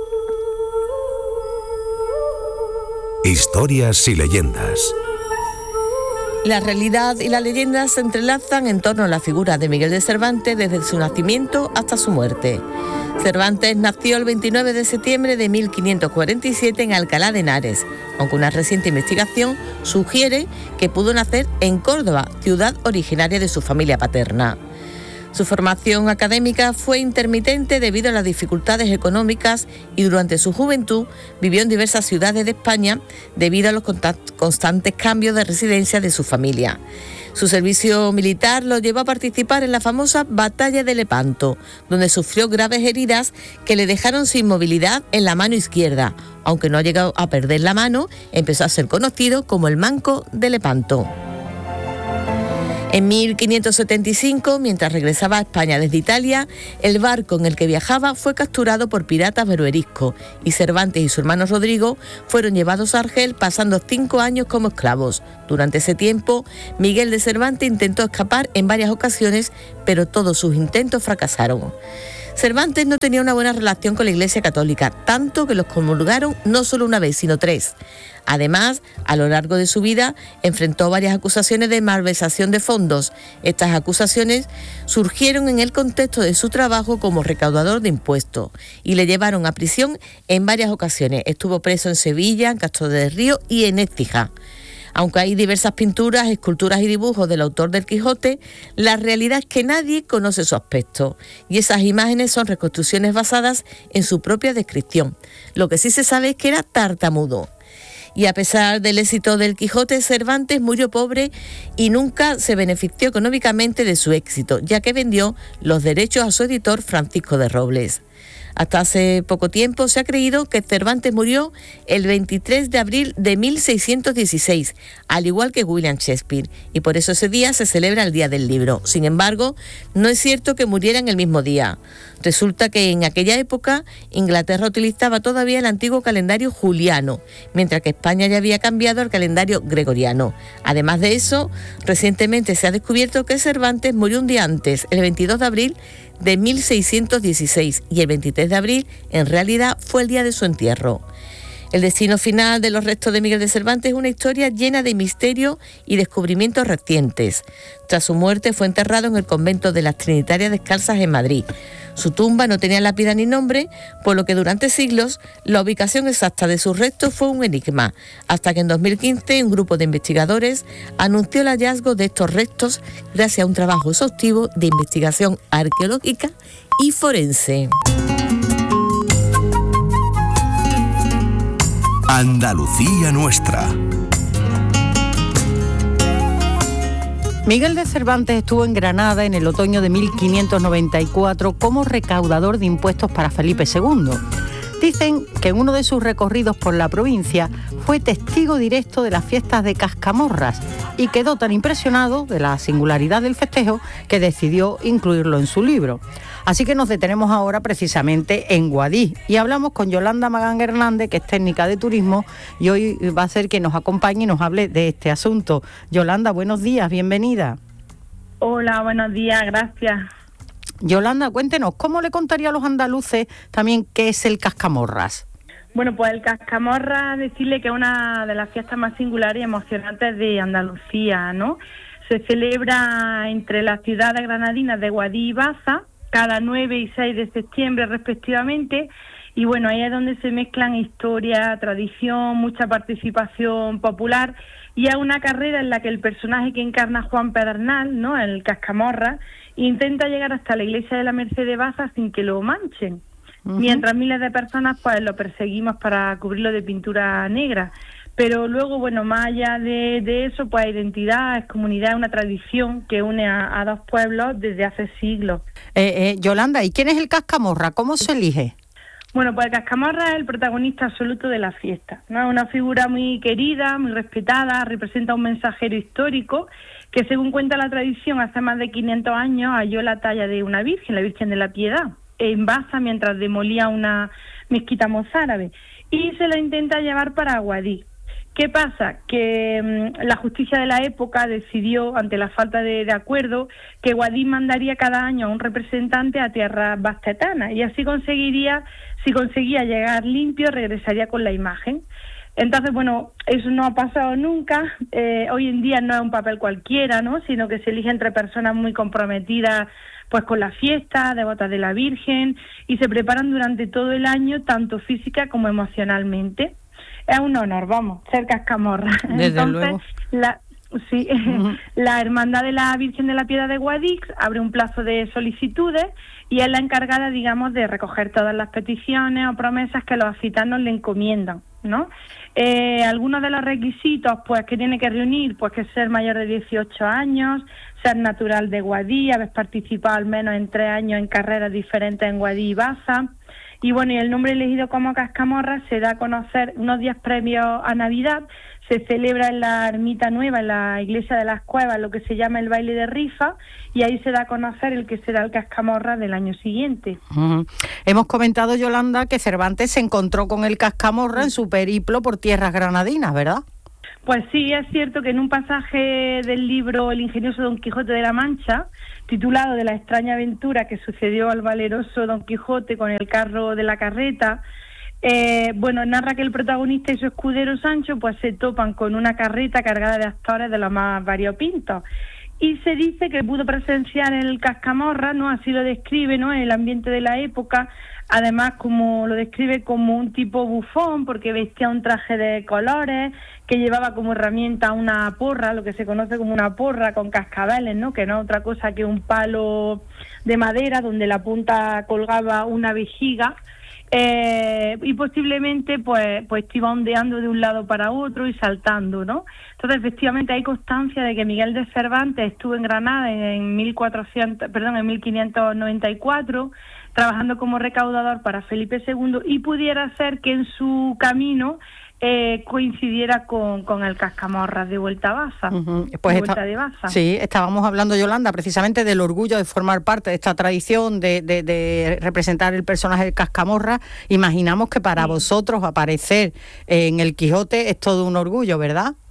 Historias y leyendas. La realidad y la leyenda se entrelazan en torno a la figura de Miguel de Cervantes desde su nacimiento hasta su muerte. Cervantes nació el veintinueve de septiembre de mil quinientos cuarenta y siete en Alcalá de Henares, aunque una reciente investigación sugiere que pudo nacer en Córdoba, ciudad originaria de su familia paterna. Su formación académica fue intermitente debido a las dificultades económicas y durante su juventud vivió en diversas ciudades de España debido a los constantes cambios de residencia de su familia. Su servicio militar lo llevó a participar en la famosa Batalla de Lepanto, donde sufrió graves heridas que le dejaron sin movilidad en la mano izquierda. Aunque no ha llegado a perder la mano, empezó a ser conocido como el Manco de Lepanto. En mil quinientos setenta y cinco, mientras regresaba a España desde Italia, el barco en el que viajaba fue capturado por piratas berberiscos y Cervantes y su hermano Rodrigo fueron llevados a Argel, pasando cinco años como esclavos. Durante ese tiempo, Miguel de Cervantes intentó escapar en varias ocasiones, pero todos sus intentos fracasaron. Cervantes no tenía una buena relación con la Iglesia Católica, tanto que los comulgaron no solo una vez, sino tres. Además, a lo largo de su vida, enfrentó varias acusaciones de malversación de fondos. Estas acusaciones surgieron en el contexto de su trabajo como recaudador de impuestos y le llevaron a prisión en varias ocasiones. Estuvo preso en Sevilla, en Castro del Río y en Écija. Aunque hay diversas pinturas, esculturas y dibujos del autor del Quijote, la realidad es que nadie conoce su aspecto y esas imágenes son reconstrucciones basadas en su propia descripción. Lo que sí se sabe es que era tartamudo. Y a pesar del éxito del Quijote, Cervantes murió pobre y nunca se benefició económicamente de su éxito, ya que vendió los derechos a su editor Francisco de Robles. Hasta hace poco tiempo se ha creído que Cervantes murió el veintitrés de abril de mil seiscientos dieciséis, al igual que William Shakespeare, y por eso ese día se celebra el Día del Libro. Sin embargo, no es cierto que murieran el mismo día. Resulta que en aquella época Inglaterra utilizaba todavía el antiguo calendario juliano, mientras que España ya había cambiado al calendario gregoriano. Además de eso, recientemente se ha descubierto que Cervantes murió un día antes, el veintidós de abril de mil seiscientos dieciséis, y el veintitrés de abril en realidad fue el día de su entierro. El destino final de los restos de Miguel de Cervantes es una historia llena de misterio y descubrimientos recientes. Tras su muerte fue enterrado en el convento de las Trinitarias Descalzas en Madrid. Su tumba no tenía lápida ni nombre, por lo que durante siglos la ubicación exacta de sus restos fue un enigma, hasta que en dos mil quince un grupo de investigadores anunció el hallazgo de estos restos gracias a un trabajo exhaustivo de investigación arqueológica y forense. Andalucía nuestra. Miguel de Cervantes estuvo en Granada en el otoño de mil quinientos noventa y cuatro como recaudador de impuestos para Felipe segundo. Dicen que en uno de sus recorridos por la provincia fue testigo directo de las fiestas de Cascamorras y quedó tan impresionado de la singularidad del festejo que decidió incluirlo en su libro. Así que nos detenemos ahora precisamente en Guadix y hablamos con Yolanda Magán Hernández, que es técnica de turismo, y hoy va a ser que nos acompañe y nos hable de este asunto. Yolanda, buenos días, bienvenida. Hola, buenos días, gracias. Yolanda, cuéntenos, ¿cómo le contaría a los andaluces también qué es el Cascamorras? Bueno, pues el Cascamorras, decirle que es una de las fiestas más singulares y emocionantes de Andalucía, ¿no? Se celebra entre las ciudades granadinas de Guadix y Baza, cada nueve y seis de septiembre respectivamente, y bueno, ahí es donde se mezclan historia, tradición, mucha participación popular, y es una carrera en la que el personaje que encarna Juan Pedernal, ¿no?, el Cascamorra, intenta llegar hasta la iglesia de la Merced de Baza sin que lo manchen, uh-huh. mientras miles de personas pues lo perseguimos para cubrirlo de pintura negra. Pero luego, bueno, más allá de, de eso, pues identidad, es comunidad, es una tradición que une a, a dos pueblos desde hace siglos. Eh, eh, Yolanda, ¿y quién es el Cascamorra? ¿Cómo se elige? Bueno, pues el Cascamorra es el protagonista absoluto de la fiesta, ¿no? Es una figura muy querida, muy respetada, representa un mensajero histórico que, según cuenta la tradición, hace más de quinientos años halló la talla de una virgen, la Virgen de la Piedad, en Baza mientras demolía una mezquita mozárabe, y se la intenta llevar para Guadix. ¿Qué pasa? Que mmm, la justicia de la época decidió, ante la falta de, de acuerdo, que Guadix mandaría cada año a un representante a tierras bastetanas, y así conseguiría, si conseguía llegar limpio, regresaría con la imagen. Entonces, bueno, eso no ha pasado nunca. Eh, hoy en día no es un papel cualquiera, ¿no?, sino que se elige entre personas muy comprometidas pues con la fiesta, devotas de la Virgen, y se preparan durante todo el año, tanto física como emocionalmente. Es un honor, vamos, ser Cascamorra. Desde Entonces, luego. La, sí, uh-huh. la Hermandad de la Virgen de la Piedad de Guadix abre un plazo de solicitudes y es la encargada, digamos, de recoger todas las peticiones o promesas que los accitanos le encomiendan, ¿no? Eh, algunos de los requisitos, pues, que tiene que reunir, pues, que ser mayor de dieciocho años, ser natural de Guadix, haber participado al menos en tres años en carreras diferentes en Guadix y Baza. Y bueno, y el nombre elegido como Cascamorra se da a conocer unos días previos a Navidad. Se celebra en la Ermita Nueva, en la Iglesia de las Cuevas, lo que se llama el baile de rifa, y ahí se da a conocer el que será el Cascamorra del año siguiente. Uh-huh. Hemos comentado, Yolanda, que Cervantes se encontró con el Cascamorra en su periplo por tierras granadinas, ¿verdad? Pues sí, es cierto que en un pasaje del libro El ingenioso Don Quijote de la Mancha, titulado De la extraña aventura que sucedió al valeroso Don Quijote con el carro de la carreta, eh, bueno, narra que el protagonista y su escudero Sancho pues se topan con una carreta cargada de actores de los más variopintos. Y se dice que pudo presenciar el Cascamorra, ¿no? Así lo describe, ¿no?, el ambiente de la época. Además, como lo describe como un tipo bufón, porque vestía un traje de colores, que llevaba como herramienta una porra, lo que se conoce como una porra con cascabeles, ¿no?, que no es otra cosa que un palo de madera donde la punta colgaba una vejiga. Eh, y posiblemente pues pues iba ondeando de un lado para otro y saltando, ¿no? Entonces, efectivamente, hay constancia de que Miguel de Cervantes estuvo en Granada en mil cuatrocientos, perdón, en mil quinientos noventa y cuatro, trabajando como recaudador para Felipe segundo, y pudiera ser que en su camino eh, coincidiera con, con el Cascamorra de vuelta a Baza, uh-huh. pues de vuelta está, de Baza. Sí, estábamos hablando, Yolanda, precisamente del orgullo de formar parte de esta tradición, de, de, de representar el personaje del Cascamorra. Imaginamos que para sí. vosotros aparecer en el Quijote es todo un orgullo, ¿verdad?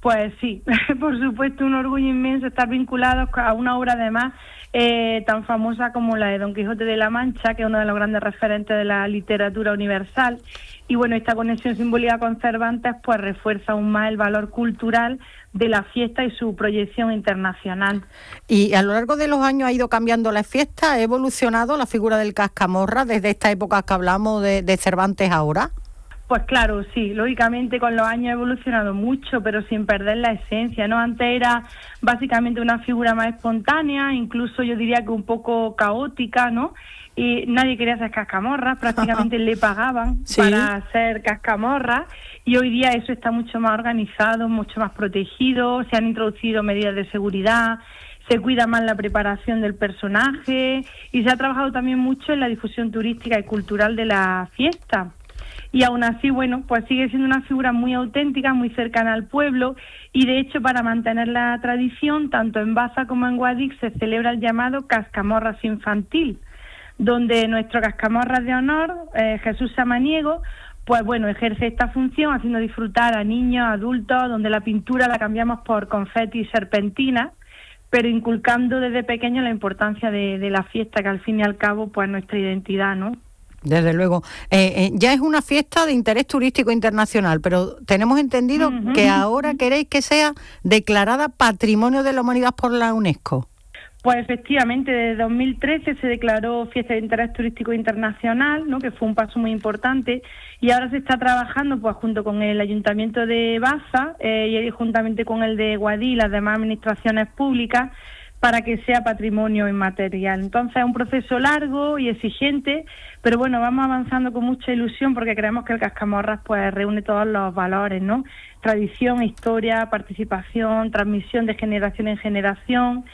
Pues sí, por supuesto, un orgullo inmenso estar vinculados a una obra además eh, tan famosa como la de Don Quijote de la Mancha, que es uno de los grandes referentes de la literatura universal. Y bueno, esta conexión simbólica con Cervantes pues refuerza aún más el valor cultural de la fiesta y su proyección internacional. Y a lo largo de los años ha ido cambiando la fiesta, ha evolucionado la figura del cascamorra desde esta época que hablamos de, de Cervantes ahora. Pues claro, sí, lógicamente con los años ha evolucionado mucho, pero sin perder la esencia, ¿no? Antes era básicamente una figura más espontánea, incluso yo diría que un poco caótica, ¿no? Y nadie quería ser cascamorras, prácticamente le pagaban ¿Sí? para ser cascamorras, y hoy día eso está mucho más organizado, mucho más protegido, se han introducido medidas de seguridad, se cuida más la preparación del personaje y se ha trabajado también mucho en la difusión turística y cultural de la fiesta. Y aún así, bueno, pues sigue siendo una figura muy auténtica, muy cercana al pueblo, y de hecho para mantener la tradición, tanto en Baza como en Guadix se celebra el llamado Cascamorras Infantil, donde nuestro cascamorras de honor, eh, Jesús Samaniego, pues bueno, ejerce esta función haciendo disfrutar a niños, adultos, donde la pintura la cambiamos por confeti y serpentina, pero inculcando desde pequeño la importancia de, de la fiesta, que al fin y al cabo pues nuestra identidad, ¿no? Desde luego. Eh, eh, ya es una fiesta de interés turístico internacional, pero tenemos entendido uh-huh. que ahora queréis que sea declarada Patrimonio de la Humanidad por la UNESCO. Pues efectivamente, desde dos mil trece se declaró Fiesta de Interés Turístico Internacional, ¿no? Que fue un paso muy importante, y ahora se está trabajando pues junto con el Ayuntamiento de Baza eh, y juntamente con el de Guadix y las demás administraciones públicas, para que sea patrimonio inmaterial. Entonces es un proceso largo y exigente, pero bueno, vamos avanzando con mucha ilusión porque creemos que el Cascamorras pues reúne todos los valores, ¿no? Tradición, historia, participación, transmisión de generación en generación.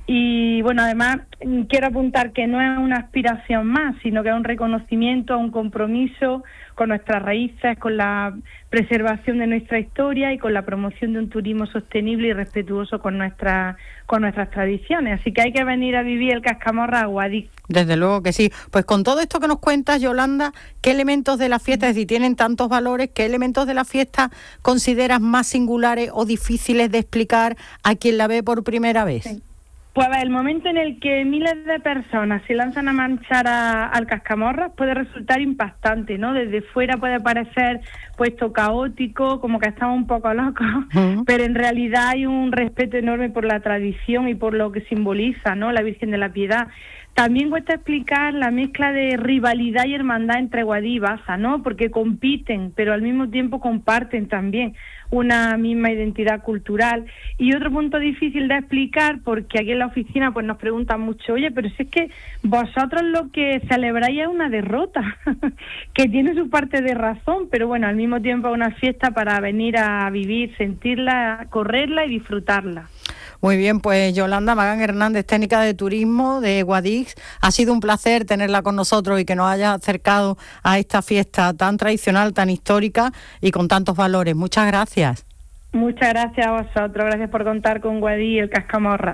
Y bueno, además quiero apuntar que no es una aspiración más, sino que es un reconocimiento, un compromiso con nuestras raíces, con la preservación de nuestra historia y con la promoción de un turismo sostenible y respetuoso con nuestra, con nuestras tradiciones. Así que hay que venir a vivir el Cascamorras a Guadix. Desde luego que sí. Pues con todo esto que nos cuentas, Yolanda, ¿qué elementos de la fiesta, es decir, tienen tantos valores, qué elementos de la fiesta consideras más singulares o difíciles de explicar a quien la ve por primera vez? Sí. Pues a ver, el momento en el que miles de personas se lanzan a manchar a, al Cascamorras puede resultar impactante, ¿no? Desde fuera puede parecer puesto caótico, como que estamos un poco locos, uh-huh. pero en realidad hay un respeto enorme por la tradición y por lo que simboliza, ¿no? La Virgen de la Piedad. También cuesta explicar la mezcla de rivalidad y hermandad entre Guadix y Baza, ¿no? Porque compiten, pero al mismo tiempo comparten también una misma identidad cultural. Y otro punto difícil de explicar, porque aquí en la oficina pues nos preguntan mucho, oye, pero si es que vosotros lo que celebráis es una derrota, que tiene su parte de razón, pero bueno, al mismo tiempo es una fiesta para venir a vivir, sentirla, correrla y disfrutarla. Muy bien, pues Yolanda Magán Hernández, técnica de turismo de Guadix, ha sido un placer tenerla con nosotros y que nos haya acercado a esta fiesta tan tradicional, tan histórica y con tantos valores. Muchas gracias. Muchas gracias a vosotros, gracias por contar con Guadix y el Cascamorras.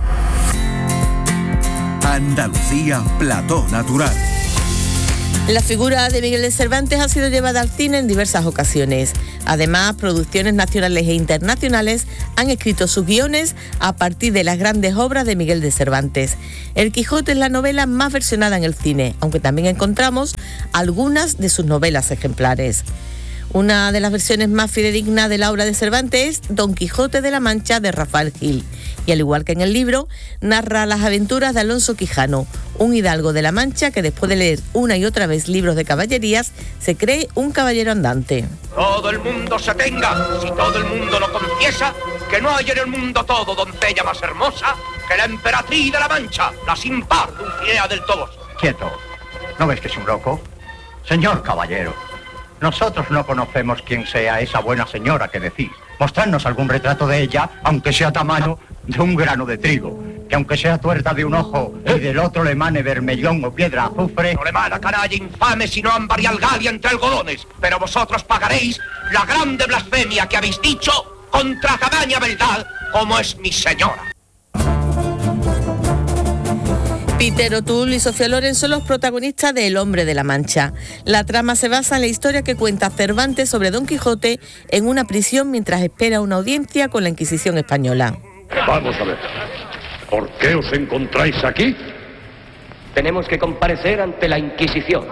Andalucía, plató natural. La figura de Miguel de Cervantes ha sido llevada al cine en diversas ocasiones. Además, producciones nacionales e internacionales han escrito sus guiones a partir de las grandes obras de Miguel de Cervantes. El Quijote es la novela más versionada en el cine, aunque también encontramos algunas de sus novelas ejemplares. Una de las versiones más fidedignas de la obra de Cervantes es Don Quijote de la Mancha de Rafael Gil, y al igual que en el libro, narra las aventuras de Alonso Quijano, un hidalgo de la Mancha que después de leer una y otra vez libros de caballerías, se cree un caballero andante. Todo el mundo se tenga, si todo el mundo lo confiesa, que no hay en el mundo todo doncella más hermosa que la emperatriz de la Mancha, la sin par Dulcinea del Toboso. Quieto, ¿no ves que es un loco? Señor caballero, nosotros no conocemos quién sea esa buena señora que decís. Mostrarnos algún retrato de ella, aunque sea tamaño de un grano de trigo, que aunque sea tuerta de un ojo y del otro le emane vermellón o piedra azufre. No le emana canalla infame sino ámbar y algalia entre algodones, pero vosotros pagaréis la grande blasfemia que habéis dicho contra tamaña verdad como es mi señora. Peter O'Toole y Sofía Loren son los protagonistas de El hombre de la Mancha. La trama se basa en la historia que cuenta Cervantes sobre Don Quijote en una prisión mientras espera una audiencia con la Inquisición española. Vamos a ver, ¿por qué os encontráis aquí? Tenemos que comparecer ante la Inquisición.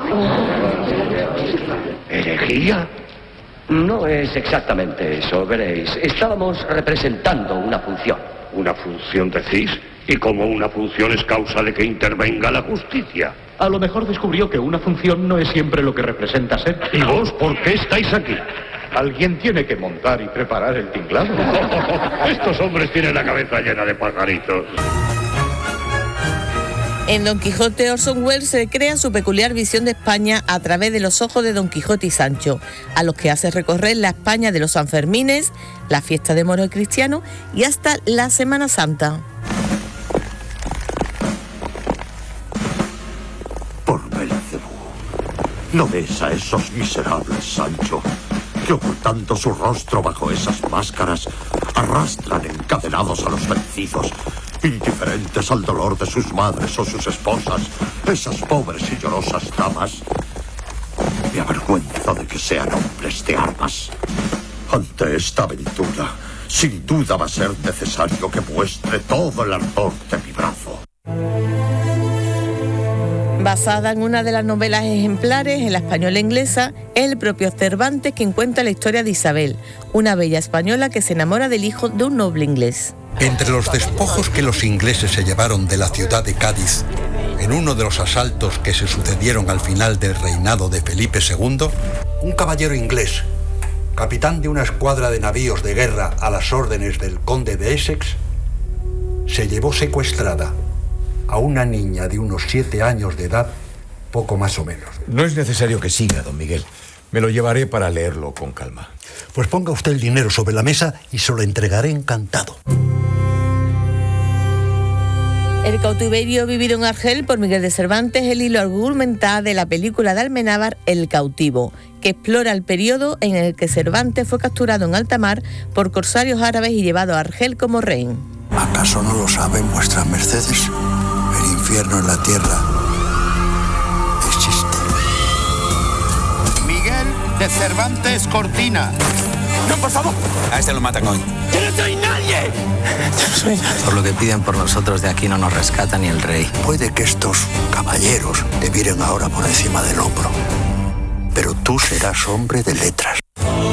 ¿Herejía? No es exactamente eso, veréis. Estábamos representando una función. ¿Una función decís? ¿Y como una función es causa de que intervenga la justicia? A lo mejor descubrió que una función no es siempre lo que representa ser. ¿Y vos por qué estáis aquí? Alguien tiene que montar y preparar el tinglado. Estos hombres tienen la cabeza llena de pajaritos. En Don Quijote, Orson Welles recrea su peculiar visión de España a través de los ojos de Don Quijote y Sancho, a los que hace recorrer la España de los Sanfermines, la fiesta de moros y cristianos y hasta la Semana Santa. Por Belcebú, ¿no ves a esos miserables, Sancho, que ocultando su rostro bajo esas máscaras, arrastran encadenados a los vencidos, indiferentes al dolor de sus madres o sus esposas, esas pobres y llorosas damas? Me avergüenzo de que sean hombres de armas. Ante esta aventura, sin duda va a ser necesario que muestre todo el ardor de mi brazo. Basada en una de las novelas ejemplares en la española inglesa, es el propio Cervantes quien cuenta la historia de Isabel, una bella española que se enamora del hijo de un noble inglés. Entre los despojos que los ingleses se llevaron de la ciudad de Cádiz, en uno de los asaltos que se sucedieron al final del reinado de Felipe segundo, un caballero inglés, capitán de una escuadra de navíos de guerra a las órdenes del conde de Essex, se llevó secuestrada a una niña de unos siete años de edad, poco más o menos. No es necesario que siga, don Miguel. Me lo llevaré para leerlo con calma. Pues ponga usted el dinero sobre la mesa y se lo entregaré encantado. El cautiverio vivido en Argel por Miguel de Cervantes es el hilo argumental de la película de Almenábar El cautivo, que explora el periodo en el que Cervantes fue capturado en alta mar por corsarios árabes y llevado a Argel como rehén. ¿Acaso no lo saben vuestras mercedes? El infierno en la tierra existe. Miguel de Cervantes Cortina. ¡No, por favor! A este lo matan hoy. ¡Yo no soy nadie! Yo no soy nadie. Por lo que piden por nosotros, de aquí no nos rescata ni el rey. Puede que estos caballeros te miren ahora por encima del hombro, pero tú serás hombre de letras.